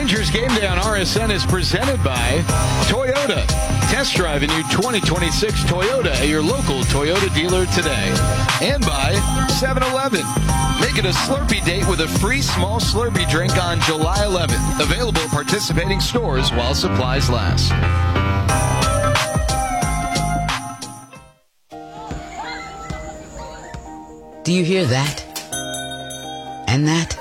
Rangers Game Day on RSN is presented by Toyota. Test drive a new 2026 Toyota at your local Toyota dealer today. And by 7-Eleven. Make it a Slurpee date with a free small Slurpee drink on July 11th. Available at participating stores while supplies last. Do you hear that? And that?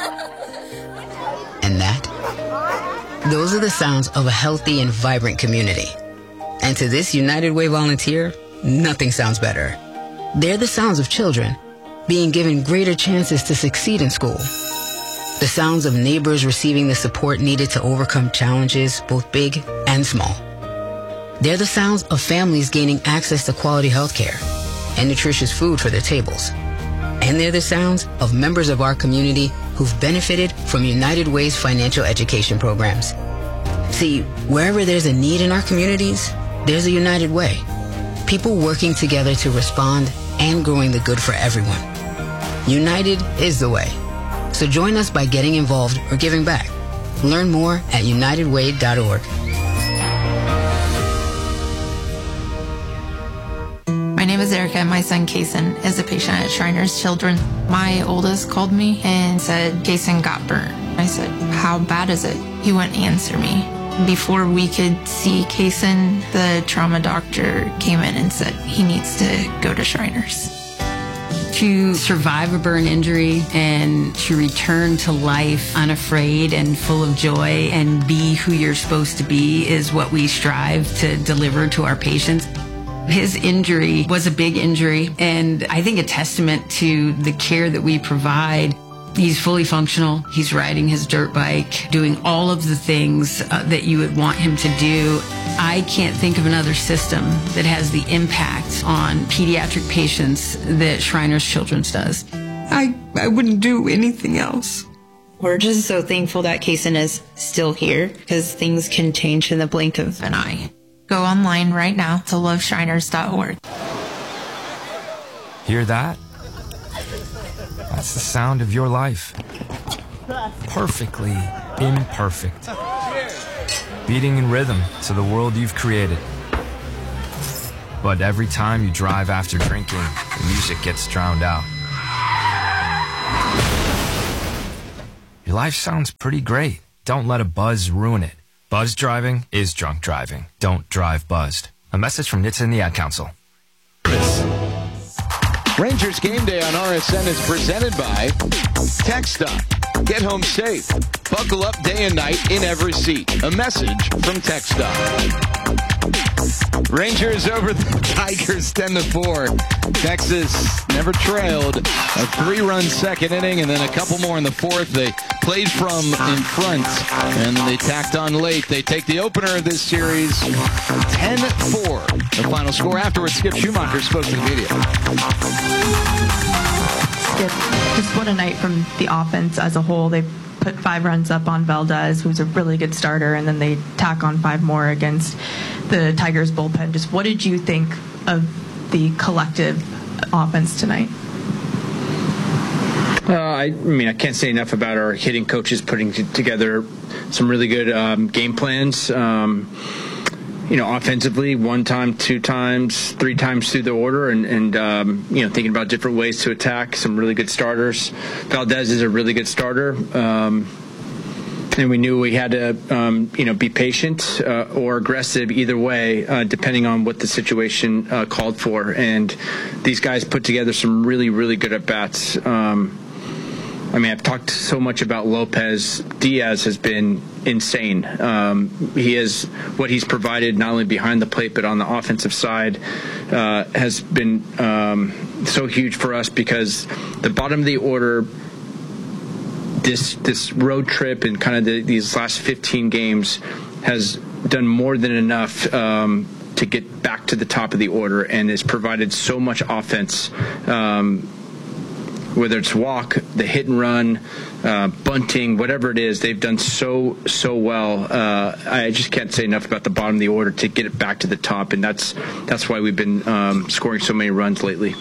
And that? Those are the sounds of a healthy and vibrant community. And to this United Way volunteer, nothing sounds better. They're the sounds of children being given greater chances to succeed in school. The sounds of neighbors receiving the support needed to overcome challenges, both big and small. They're the sounds of families gaining access to quality health care and nutritious food for their tables. And they're the sounds of members of our community who've benefited from United Way's financial education programs. See, wherever there's a need in our communities, there's a United Way. People working together to respond and growing the good for everyone. United is the way. So join us by getting involved or giving back. Learn more at unitedway.org. My name is Erica, and my son Kason is a patient at Shriners Children. My oldest called me and said Kason got burnt. I said, how bad is it? He wouldn't answer me. Before we could see Kason, the trauma doctor came in and said he needs to go to Shriners. To survive a burn injury and to return to life unafraid and full of joy and be who you're supposed to be is what we strive to deliver to our patients. His injury was a big injury, and I think a testament to the care that we provide. He's fully functional. He's riding his dirt bike, doing all of the things that you would want him to do. I can't think of another system that has the impact on pediatric patients that Shriners Children's does. I wouldn't do anything else. We're just so thankful that Kason is still here, because things can change in the blink of an eye. Go online right now to loveshriners.org. Hear that? That's the sound of your life. Perfectly imperfect. Beating in rhythm to the world you've created. But every time you drive after drinking, the music gets drowned out. Your life sounds pretty great. Don't let a buzz ruin it. Buzz driving is drunk driving. Don't drive buzzed. A message from NHTSA and the Ad Council. Rangers Game Day on RSN is presented by TechStop. Get home safe. Buckle up day and night in every seat. A message from TechStop. Rangers over the Tigers 10-4. Texas never trailed. A 3-run second inning and then a couple more in the fourth. They played from in front and then they tacked on late. They take the opener of this series 10-4. The final score afterwards. Skip Schumacher spoke to the media. Skip, just what a night from the offense as a whole. They put 5 runs up on Valdez, who's a really good starter, and then they tack on 5 more against the Tigers bullpen. Just what did you think of the collective offense tonight? I can't say enough about our hitting coaches putting together some really good game plans. Offensively, 1 time, 2 times, 3 times through the order, and thinking about different ways to attack. Some really good starters. Valdez is a really good starter, and we knew we had to, be patient or aggressive either way, depending on what the situation called for. And these guys put together some really, really good at bats. I've talked so much about Lopez. Diaz has been insane. He is what he's provided not only behind the plate but on the offensive side has been so huge for us, because the bottom of the order, this road trip and kind of these last 15 games has done more than enough to get back to the top of the order, and has provided so much offense. Whether it's walk, the hit and run, bunting, whatever it is, they've done so well. I just can't say enough about the bottom of the order to get it back to the top, and that's why we've been scoring so many runs lately.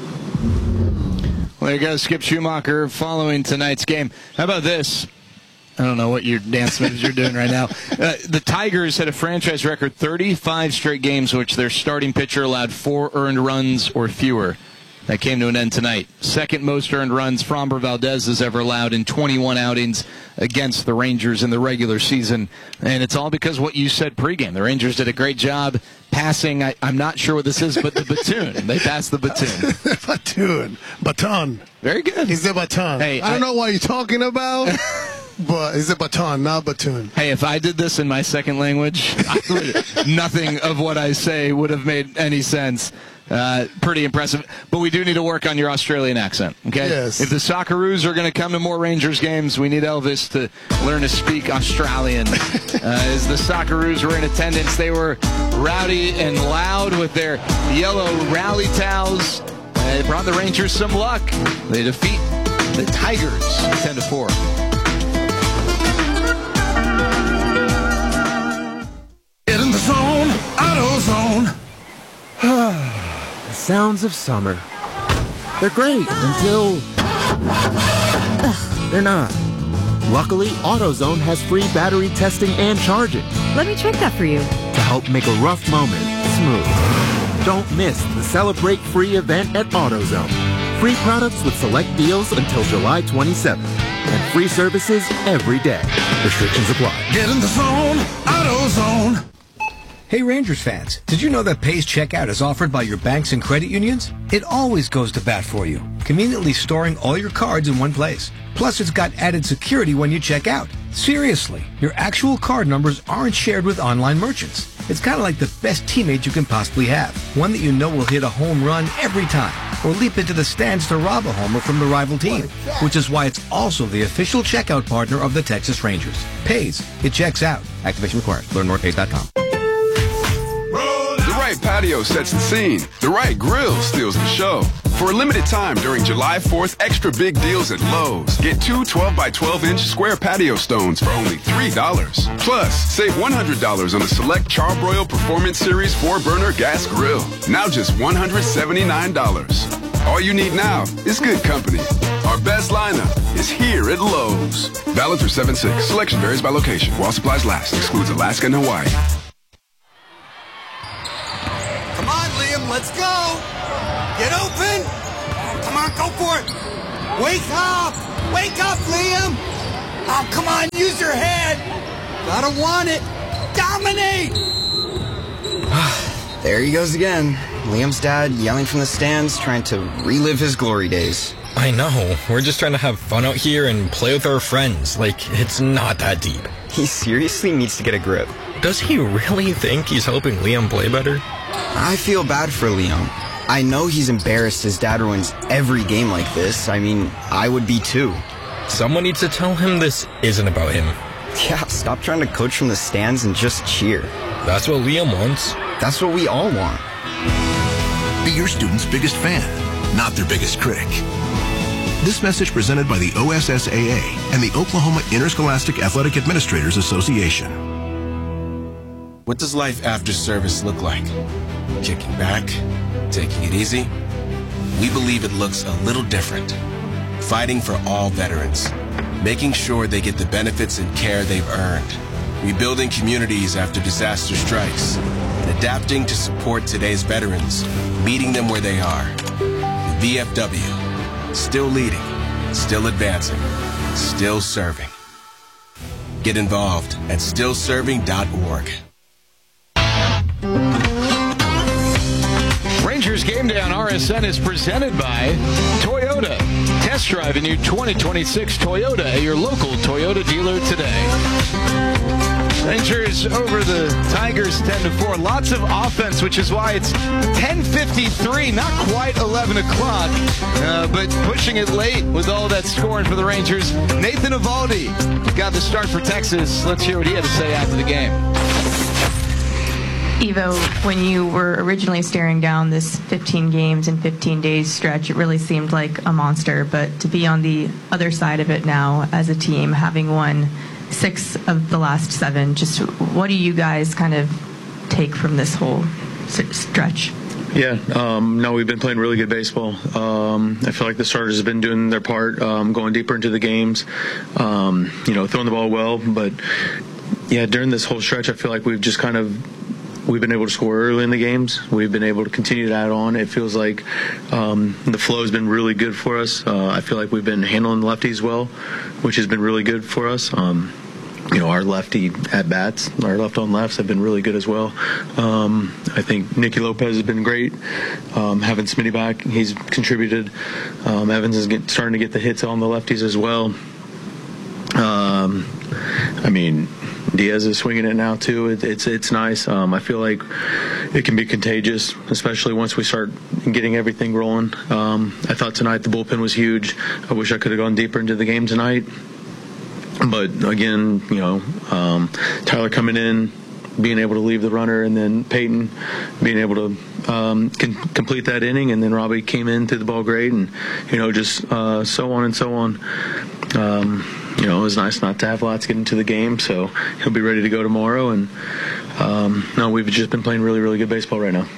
Well, there you go, Skip Schumacher following tonight's game. How about this? I don't know what your dance moves you're doing right now. The Tigers had a franchise record 35 straight games in which their starting pitcher allowed 4 earned runs or fewer. That came to an end tonight. Second most earned runs Framber Valdez has ever allowed in 21 outings against the Rangers in the regular season. And it's all because what you said pregame. The Rangers did a great job passing. I'm not sure what this is, but the batoon. They passed the batoon. Baton. Very good. He's the baton. Hey, I don't know what you're talking about, but it's a baton, not batoon. Hey, if I did this in my second language, nothing of what I say would have made any sense. Pretty impressive. But we do need to work on your Australian accent, okay? Yes. If the Socceroos are going to come to more Rangers games, we need Elvis to learn to speak Australian. As the Socceroos were in attendance, they were rowdy and loud with their yellow rally towels. It brought the Rangers some luck. They defeat the Tigers 10-4. Get in the zone, AutoZone. The sounds of summer. They're great until they're not. Luckily, AutoZone has free battery testing and charging. Let me check that for you. To help make a rough moment smooth. Don't miss the Celebrate Free event at AutoZone. Free products with select deals until July 27th. And free services every day. Restrictions apply. Get in the zone, AutoZone. Hey Rangers fans, did you know that Pays Checkout is offered by your banks and credit unions? It always goes to bat for you, conveniently storing all your cards in one place. Plus, it's got added security when you check out. Seriously, your actual card numbers aren't shared with online merchants. It's kind of like the best teammate you can possibly have. One that you know will hit a home run every time, or leap into the stands to rob a homer from the rival team, which is why it's also the official checkout partner of the Texas Rangers. Pays. It checks out. Activation required. Learn more at Pays.com. The right patio sets the scene. The right grill steals the show. For a limited time during July 4th, extra big deals at Lowe's. Get 2 12-by-12-inch square patio stones for only $3. Plus, save $100 on the select Charbroil Performance Series 4-burner gas grill. Now just $179. All you need now is good company. Our best lineup is here at Lowe's. Valid through 7/6. Selection varies by location. While supplies last. Excludes Alaska and Hawaii. Come on, Liam, let's go. Get open. Come on, go for it. Wake up. Wake up, Liam. Oh, come on, use your head. Gotta want it. Dominate. There he goes again. Liam's dad yelling from the stands, trying to relive his glory days. I know. We're just trying to have fun out here and play with our friends. Like, it's not that deep. He seriously needs to get a grip. Does he really think he's helping Liam play better? I feel bad for Liam. I know he's embarrassed his dad ruins every game like this. I mean, I would be too. Someone needs to tell him this isn't about him. Yeah, stop trying to coach from the stands and just cheer. That's what Liam wants. That's what we all want. Be your student's biggest fan, not their biggest critic. This message presented by the OSSAA and the Oklahoma Interscholastic Athletic Administrators Association. What does life after service look like? Kicking back? Taking it easy? We believe it looks a little different. Fighting for all veterans. Making sure they get the benefits and care they've earned. Rebuilding communities after disaster strikes. And adapting to support today's veterans. Meeting them where they are. The VFW. Still leading. Still advancing. Still serving. Get involved at stillserving.org. Rangers Game Day on RSN is presented by Toyota. Test drive a new 2026 Toyota at your local Toyota dealer today. Rangers over the Tigers 10-4. Lots of offense, which is why it's 10:53, not quite 11 o'clock, but pushing it late with all that scoring for the Rangers. Nathan Eovaldi got the start for Texas. Let's hear what he had to say after the game. Evo, when you were originally staring down this 15 games in 15 days stretch, it really seemed like a monster. But to be on the other side of it now as a team, having won 6 of the last 7, just what do you guys kind of take from this whole stretch? Yeah, no, we've been playing really good baseball. I feel like the starters have been doing their part, going deeper into the games, throwing the ball well. But, yeah, during this whole stretch, I feel like we've just we've been able to score early in the games. We've been able to continue to add on. It feels like the flow has been really good for us. I feel like we've been handling lefties well, which has been really good for us. Our lefty at-bats, our left-on-lefts have been really good as well. I think Nicky Lopez has been great. Having Smitty back, he's contributed. Evans is starting to get the hits on the lefties as well. Diaz is swinging it now, too. It's nice. I feel like it can be contagious, especially once we start getting everything rolling. I thought tonight the bullpen was huge. I wish I could have gone deeper into the game tonight. But again, Tyler coming in, being able to leave the runner, and then Peyton being able to complete that inning, and then Robbie came in, threw the ball great, and just so on and so on. It was nice not to have Lots get into the game, so he'll be ready to go tomorrow. And we've just been playing really, really good baseball right now.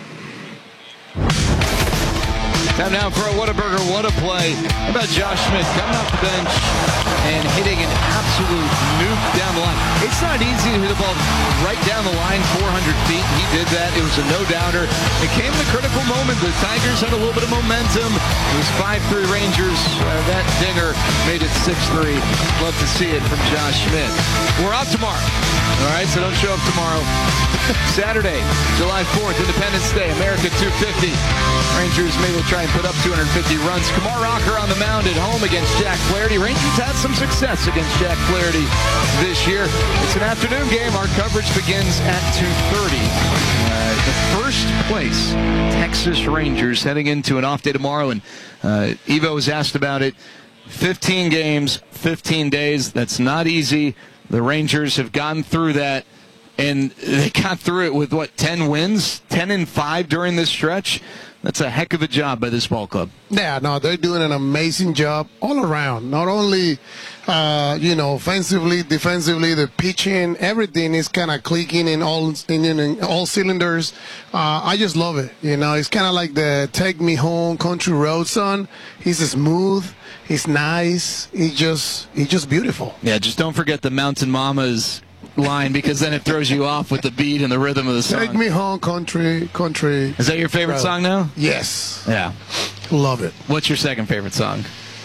Time now for a Whataburger, what a play. How about Josh Smith coming off the bench and hitting an absolute nuke down the line. It's not easy to hit a ball right down the line, 400 feet. He did that. It was a no-doubter. It came in a critical moment. The Tigers had a little bit of momentum. It was 5-3 Rangers. That dinger made it 6-3. Love to see it from Josh Smith. We're off tomorrow. All right, so don't show up tomorrow. Saturday, July 4th, Independence Day, America 250. Rangers maybe will try and put up 250 runs. Kumar Rocker on the mound at home against Jack Flaherty. Rangers had some success against Jack Flaherty this year. It's an afternoon game. Our coverage begins at 2:30. The first place Texas Rangers heading into an off day tomorrow. And Evo was asked about it. 15 games, 15 days. That's not easy. The Rangers have gotten through that. And they got through it with, 10 wins? 10-5 during this stretch? That's a heck of a job by this ball club. Yeah, no, they're doing an amazing job all around. Not only, offensively, defensively, the pitching, everything is kind of clicking in all cylinders. I just love it. It's kind of like the Take Me Home Country Road song. He's smooth. He's nice. He's just beautiful. Yeah, just don't forget the Mountain Mamas line, because then it throws you off with the beat and the rhythm of the song. Take Me Home, country. Is that your favorite song now? Yes. Yeah. Love it. What's your second favorite song?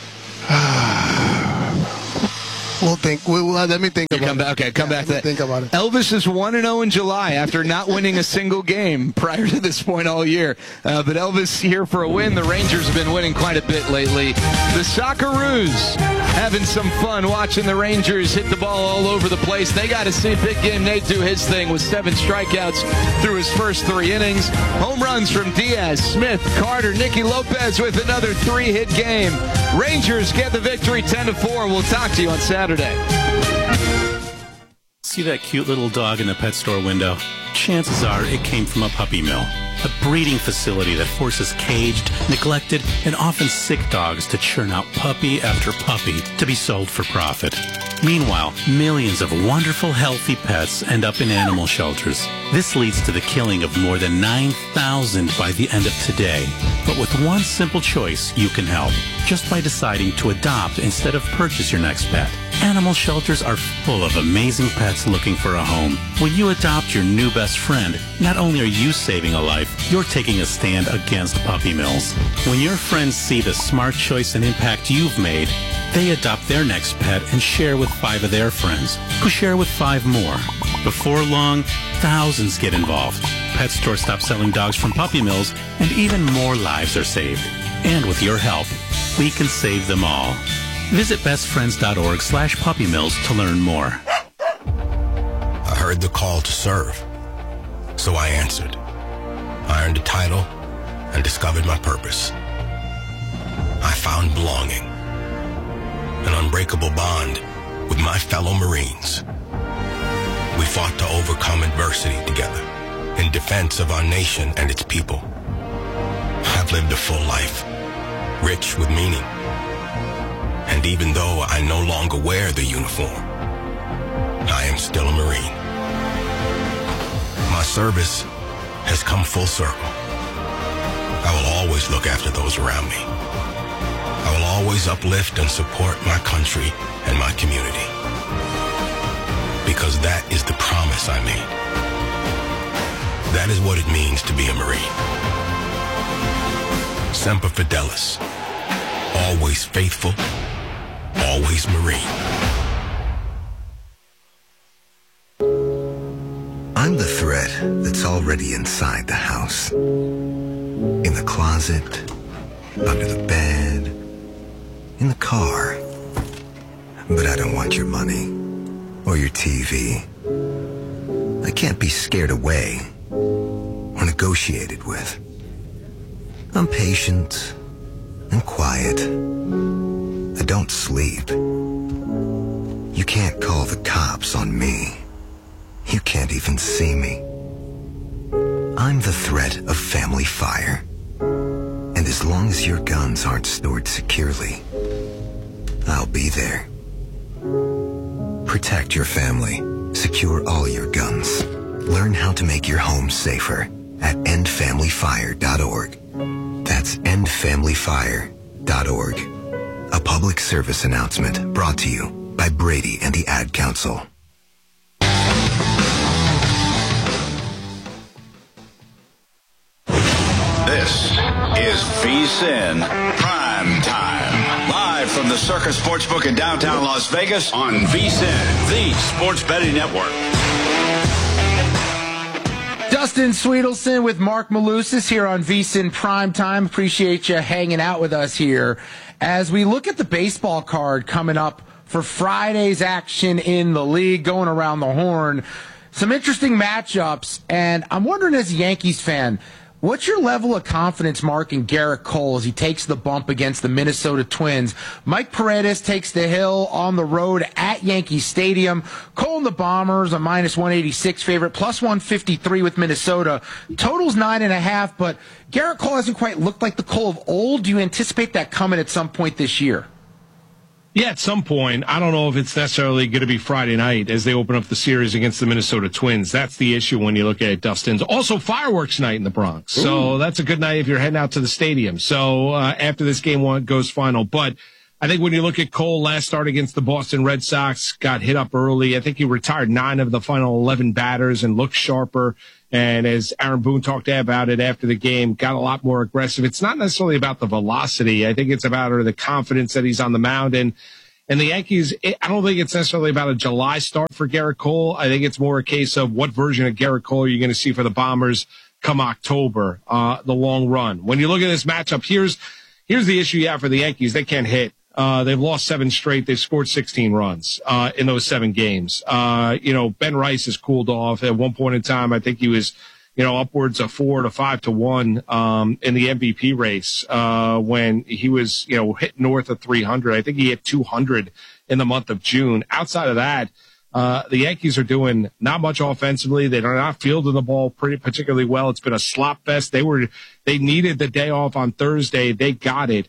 Let me think about it. Okay, come back to that. Think about it. Elvis is 1-0 in July after not winning a single game prior to this point all year. But Elvis here for a win. The Rangers have been winning quite a bit lately. The Socceroos having some fun watching the Rangers hit the ball all over the place. They got to see Big Game Nate do his thing with 7 strikeouts through his first 3 innings. Home runs from Diaz, Smith, Carter, Nicky Lopez with another 3-hit game. Rangers get the victory 10-4. We'll talk to you on Saturday. See that cute little dog in the pet store window? Chances are it came from a puppy mill, a breeding facility that forces caged, neglected, and often sick dogs to churn out puppy after puppy to be sold for profit. Meanwhile, millions of wonderful, healthy pets end up in animal shelters. This leads to the killing of more than 9,000 by the end of today. But with one simple choice, you can help, just by deciding to adopt instead of purchase your next pet. Animal shelters are full of amazing pets looking for a home. When you adopt your new best friend, not only are you saving a life, you're taking a stand against puppy mills. When your friends see the smart choice and impact you've made, they adopt their next pet and share with 5 of their friends, who share with 5 more. Before long, thousands get involved. Pet stores stop selling dogs from puppy mills, and even more lives are saved. And with your help, we can save them all. Visit bestfriends.org/puppymills to learn more. I heard the call to serve, so I answered. I earned a title and discovered my purpose. I found belonging, an unbreakable bond with my fellow Marines. We fought to overcome adversity together in defense of our nation and its people. I've lived a full life, rich with meaning. And even though I no longer wear the uniform, I am still a Marine. My service has come full circle. I will always look after those around me. I will always uplift and support my country and my community. Because that is the promise I made. That is what it means to be a Marine. Semper Fidelis. Always faithful. Always Marine. I'm the threat that's already inside the house. In the closet, under the bed, in the car. But I don't want your money or your TV. I can't be scared away or negotiated with. I'm patient and quiet. I don't sleep. You can't call the cops on me. You can't even see me. I'm the threat of family fire. And as long as your guns aren't stored securely, I'll be there. Protect your family. Secure all your guns. Learn how to make your home safer at endfamilyfire.org. That's endfamilyfire.org. A public service announcement brought to you by Brady and the Ad Council. This is VSiN Prime Time. Live from the Circus Sportsbook in downtown Las Vegas on VSiN, the sports betting network. Dustin Sweetelson with Mark Malusis here on VSiN Prime Time. Appreciate you hanging out with us here as we look at the baseball card coming up for Friday's action in the league, going around the horn. Some interesting matchups, and I'm wondering as a Yankees fan, what's your level of confidence, Mark, in Garrett Cole as he takes the bump against the Minnesota Twins? Mike Paredes takes the hill on the road at Yankee Stadium. Cole and the Bombers, a minus 186 favorite, plus 153 with Minnesota. Total's 9.5, but Garrett Cole hasn't quite looked like the Cole of old. Do you anticipate that coming at some point this year? Yeah, at some point. I don't know if it's necessarily going to be Friday night as they open up the series against the Minnesota Twins. That's the issue when you look at it, Dustin. Also, fireworks night in the Bronx. Ooh. So that's a good night if you're heading out to the stadium. So after this game one goes final. But I think when you look at Cole, last start against the Boston Red Sox, got hit up early. I think he retired 9 of the final 11 batters and looked sharper. And as Aaron Boone talked about it after the game, got a lot more aggressive. It's not necessarily about the velocity. I think it's about the confidence that he's on the mound. And the Yankees, I don't think it's necessarily about a July start for Garrett Cole. I think it's more a case of what version of Garrett Cole are you going to see for the Bombers come October, the long run. When you look at this matchup, here's the issue you have for the Yankees. They can't hit. They've lost 7 straight. They've scored 16 runs in those 7 games. Ben Rice has cooled off. At one point in time, I think he was, upwards of 4 to 5 to 1 in the MVP race when he was, hit north of 300. I think he hit 200 in the month of June. Outside of that, the Yankees are doing not much offensively. They're not fielding the ball particularly well. It's been a slop fest. They needed the day off on Thursday. They got it.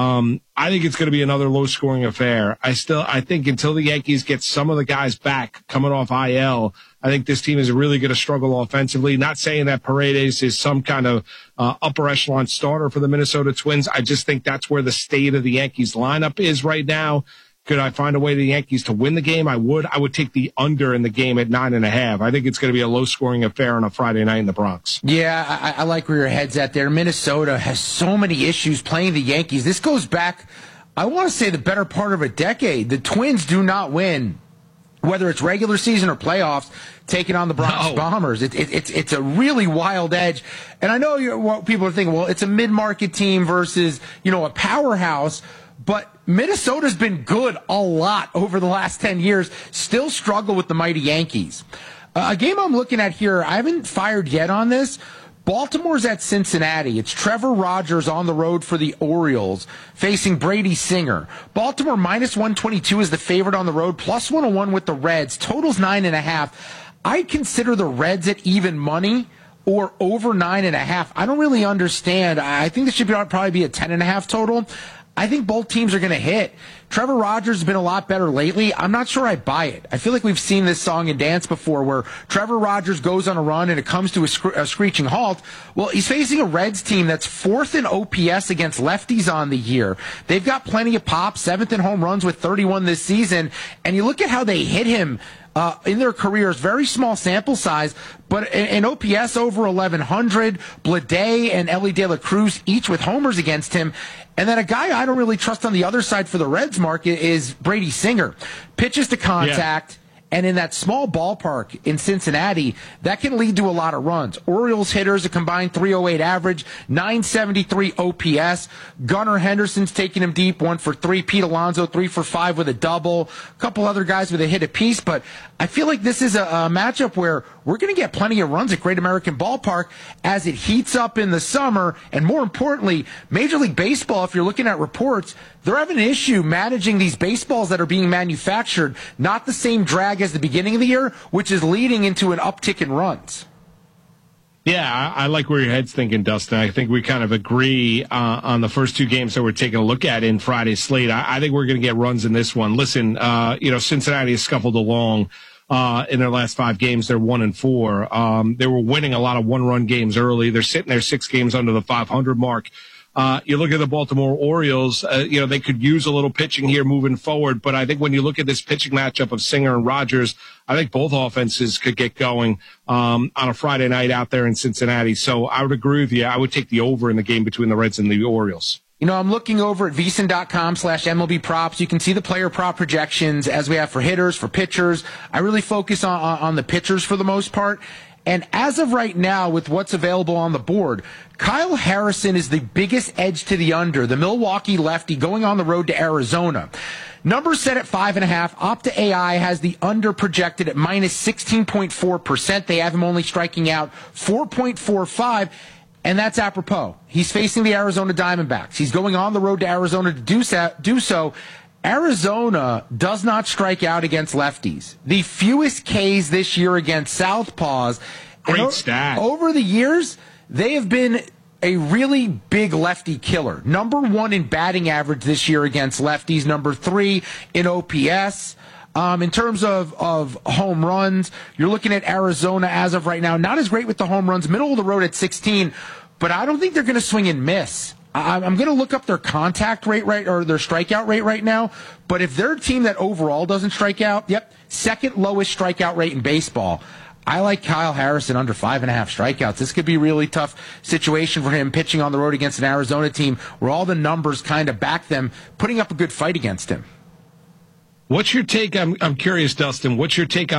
I think it's going to be another low-scoring affair. I think until the Yankees get some of the guys back coming off IL, I think this team is really going to struggle offensively. Not saying that Paredes is some kind of upper echelon starter for the Minnesota Twins. I just think that's where the state of the Yankees lineup is right now. Could I find a way for the Yankees to win the game? I would. I would take the under in the game at 9.5. I think it's going to be a low-scoring affair on a Friday night in the Bronx. Yeah, I like where your head's at there. Minnesota has so many issues playing the Yankees. This goes back, I want to say, the better part of a decade. The Twins do not win, whether it's regular season or playoffs, taking on the Bronx Bombers. It's a really wild edge. And I know what people are thinking, well, it's a mid-market team versus, a powerhouse. But Minnesota's been good a lot over the last 10 years, still struggle with the mighty Yankees. A game I'm looking at here, I haven't fired yet on this. Baltimore's at Cincinnati. It's Trevor Rogers on the road for the Orioles, facing Brady Singer. Baltimore minus 122 is the favorite on the road, plus 101 with the Reds. Total's 9.5. I'd consider the Reds at even money or over 9.5. I don't really understand. I think this should probably be a 10.5 total. I think both teams are going to hit. Trevor Rogers has been a lot better lately. I'm not sure I buy it. I feel like we've seen this song and dance before where Trevor Rogers goes on a run and it comes to a screeching halt. Well, he's facing a Reds team that's 4th in OPS against lefties on the year. They've got plenty of pop, 7th in home runs with 31 this season. And you look at how they hit him in their careers, very small sample size, but an OPS over 1,100, Bleday and Ellie De La Cruz each with homers against him. And then a guy I don't really trust on the other side for the Reds market is Brady Singer. Pitches to contact. And in that small ballpark in Cincinnati, that can lead to a lot of runs. Orioles hitters, a combined 308 average, 973 OPS. Gunnar Henderson's taking him deep, 1 for 3. Pete Alonso, 3 for 5 with a double. A couple other guys with a hit apiece. But I feel like this is a matchup where we're going to get plenty of runs at Great American Ballpark as it heats up in the summer. And more importantly, Major League Baseball, if you're looking at reports, they're having an issue managing these baseballs that are being manufactured. Not the same drag as the beginning of the year, which is leading into an uptick in runs. Yeah, I like where your head's thinking, Dustin. I think we kind of agree on the first 2 games that we're taking a look at in Friday's slate. I think we're going to get runs in this one. Listen, Cincinnati has scuffled along in their last 5 games. They're 1-4. They were winning a lot of 1-run games early. They're sitting there 6 games under the 500 mark. You look at the Baltimore Orioles, they could use a little pitching here moving forward. But I think when you look at this pitching matchup of Singer and Rogers, I think both offenses could get going on a Friday night out there in Cincinnati. So I would agree with you. I would take the over in the game between the Reds and the Orioles. I'm looking over at vsin.com/MLB props. You can see the player prop projections as we have for hitters, for pitchers. I really focus on the pitchers for the most part. And as of right now, with what's available on the board, Kyle Harrison is the biggest edge to the under, the Milwaukee lefty going on the road to Arizona. Numbers set at 5.5. Opta AI has the under projected at minus 16.4%. They have him only striking out 4.45. And that's apropos. He's facing the Arizona Diamondbacks. He's going on the road to Arizona to do so. Arizona does not strike out against lefties. The fewest Ks this year against southpaws. Great stat. Over the years, they have been a really big lefty killer. Number 1 in batting average this year against lefties. Number 3 in OPS. In terms of home runs, you're looking at Arizona as of right now. Not as great with the home runs. Middle of the road at 16. But I don't think they're going to swing and miss. I'm going to look up their contact rate or their strikeout rate right now. But if they're a team that overall doesn't strike out, second lowest strikeout rate in baseball. I like Kyle Harrison under 5.5 strikeouts. This could be a really tough situation for him pitching on the road against an Arizona team where all the numbers kind of back them, putting up a good fight against him. What's your take? I'm curious, Dustin. What's your take on